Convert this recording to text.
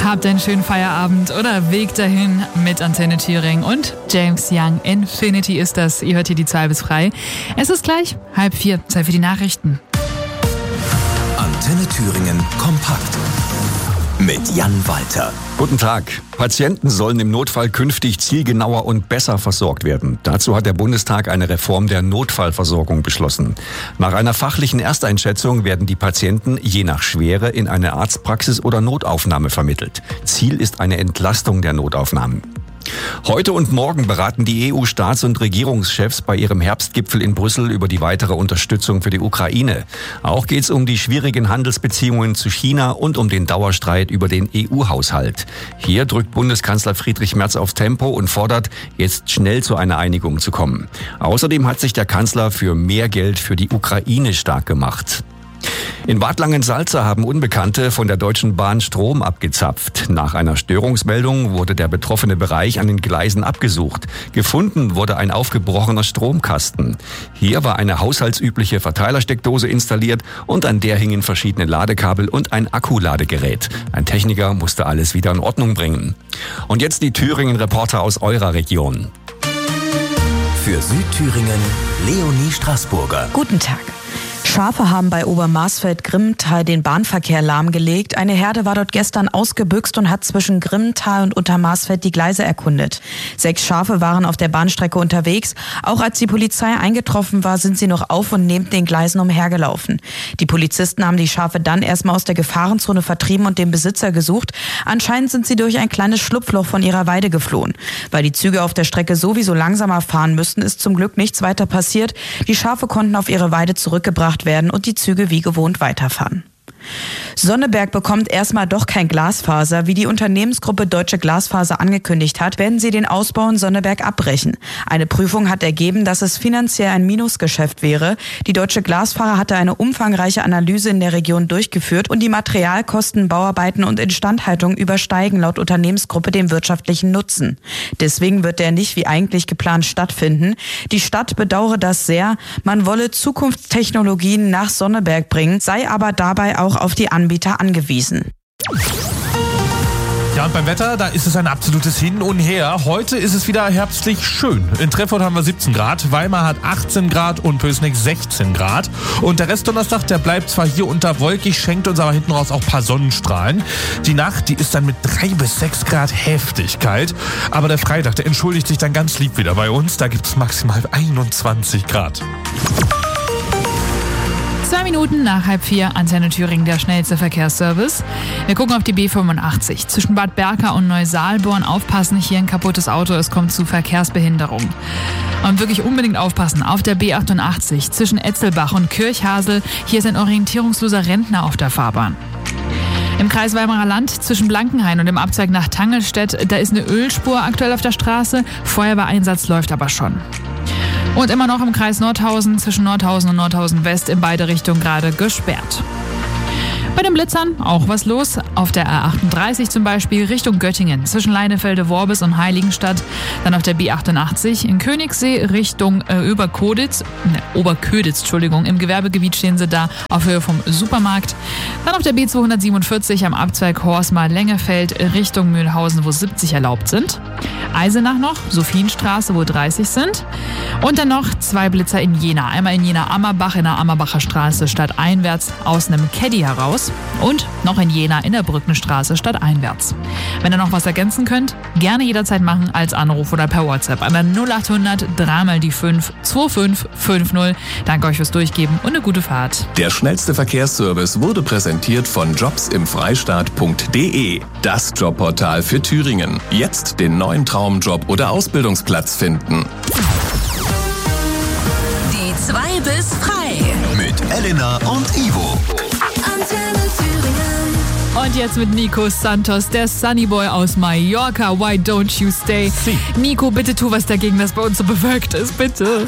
Habt einen schönen Feierabend oder Weg dahin mit Antenne Thüringen und James Young. Infinity ist das. Ihr hört hier die 2 bis frei. Es ist gleich 3:30. Zeit für die Nachrichten. Antenne Thüringen kompakt mit Jan Walter. Guten Tag. Patienten sollen im Notfall künftig zielgenauer und besser versorgt werden. Dazu hat der Bundestag eine Reform der Notfallversorgung beschlossen. Nach einer fachlichen Ersteinschätzung werden die Patienten je nach Schwere in eine Arztpraxis oder Notaufnahme vermittelt. Ziel ist eine Entlastung der Notaufnahmen. Heute und morgen beraten die EU-Staats- und Regierungschefs bei ihrem Herbstgipfel in Brüssel über die weitere Unterstützung für die Ukraine. Auch geht es um die schwierigen Handelsbeziehungen zu China und um den Dauerstreit über den EU-Haushalt. Hier drückt Bundeskanzler Friedrich Merz aufs Tempo und fordert, jetzt schnell zu einer Einigung zu kommen. Außerdem hat sich der Kanzler für mehr Geld für die Ukraine stark gemacht. In Bad Langensalza haben Unbekannte von der Deutschen Bahn Strom abgezapft. Nach einer Störungsmeldung wurde der betroffene Bereich an den Gleisen abgesucht. Gefunden wurde ein aufgebrochener Stromkasten. Hier war eine haushaltsübliche Verteilersteckdose installiert und an der hingen verschiedene Ladekabel und ein Akkuladegerät. Ein Techniker musste alles wieder in Ordnung bringen. Und jetzt die Thüringen-Reporter aus eurer Region. Für Südthüringen Leonie Straßburger. Guten Tag. Schafe haben bei Obermarsfeld-Grimmental den Bahnverkehr lahmgelegt. Eine Herde war dort gestern ausgebüxt und hat zwischen Grimmental und Untermarsfeld die Gleise erkundet. 6 Schafe waren auf der Bahnstrecke unterwegs. Auch als die Polizei eingetroffen war, sind sie noch auf und neben den Gleisen umhergelaufen. Die Polizisten haben die Schafe dann erstmal aus der Gefahrenzone vertrieben und den Besitzer gesucht. Anscheinend sind sie durch ein kleines Schlupfloch von ihrer Weide geflohen. Weil die Züge auf der Strecke sowieso langsamer fahren müssten, ist zum Glück nichts weiter passiert. Die Schafe konnten auf ihre Weide zurückgebracht werden und die Züge wie gewohnt weiterfahren. Sonneberg bekommt erstmal doch kein Glasfaser. Wie die Unternehmensgruppe Deutsche Glasfaser angekündigt hat, werden sie den Ausbau in Sonneberg abbrechen. Eine Prüfung hat ergeben, dass es finanziell ein Minusgeschäft wäre. Die Deutsche Glasfaser hatte eine umfangreiche Analyse in der Region durchgeführt und die Materialkosten, Bauarbeiten und Instandhaltung übersteigen laut Unternehmensgruppe den wirtschaftlichen Nutzen. Deswegen wird der nicht wie eigentlich geplant stattfinden. Die Stadt bedauere das sehr. Man wolle Zukunftstechnologien nach Sonneberg bringen, sei aber dabei auch auf die Anbieter angewiesen. Ja, und beim Wetter, da ist es ein absolutes Hin und Her. Heute ist es wieder herbstlich schön. In Treffort haben wir 17 Grad, Weimar hat 18 Grad und Pößneck 16 Grad. Und der Rest Donnerstag, der bleibt zwar hier unter wolkig, schenkt uns aber hinten raus auch ein paar Sonnenstrahlen. Die Nacht, die ist dann mit 3 bis 6 Grad heftig kalt. Aber der Freitag, der entschuldigt sich dann ganz lieb wieder bei uns. Da gibt es maximal 21 Grad. 2 Minuten nach 3:30, Antenne Thüringen, der schnellste Verkehrsservice. Wir gucken auf die B85. Zwischen Bad Berka und Neusaalborn aufpassen, hier ein kaputtes Auto, es kommt zu Verkehrsbehinderung. Und wirklich unbedingt aufpassen, auf der B88 zwischen Etzelbach und Kirchhasel, hier ist ein orientierungsloser Rentner auf der Fahrbahn. Im Kreis Weimarer Land zwischen Blankenhain und dem Abzweig nach Tangelstedt, da ist eine Ölspur aktuell auf der Straße, Feuerwehreinsatz läuft aber schon. Und immer noch im Kreis Nordhausen, zwischen Nordhausen und Nordhausen West in beide Richtungen gerade gesperrt. Bei den Blitzern auch was los. Auf der A38 zum Beispiel Richtung Göttingen zwischen Leinefelde-Worbis und Heiligenstadt. Dann auf der B88 in Königssee Richtung Oberköditz. Im Gewerbegebiet stehen sie da auf Höhe vom Supermarkt. Dann auf der B247 am Abzweig Horsmar-Lengefeld Richtung Mühlhausen, wo 70 erlaubt sind. Eisenach noch, Sophienstraße, wo 30 sind. Und dann noch 2 Blitzer in Jena. Einmal in Jena-Ammerbach in der Ammerbacher Straße stadteinwärts aus einem Caddy heraus. Und noch in Jena in der Brückenstraße stadteinwärts. Wenn ihr noch was ergänzen könnt, gerne jederzeit machen als Anruf oder per WhatsApp an der 0800 3x5 2550. Danke euch fürs Durchgeben und eine gute Fahrt. Der schnellste Verkehrsservice wurde präsentiert von jobsimfreistaat.de. Das Jobportal für Thüringen. Jetzt den neuen Traumjob oder Ausbildungsplatz finden. Die 2 bis frei. Mit Elena und Ivo. Antenne Thüringen. Und jetzt mit Nico Santos, der Sunnyboy aus Mallorca. Why don't you stay? Nico, bitte tu was dagegen, dass bei uns so bewölkt ist, bitte.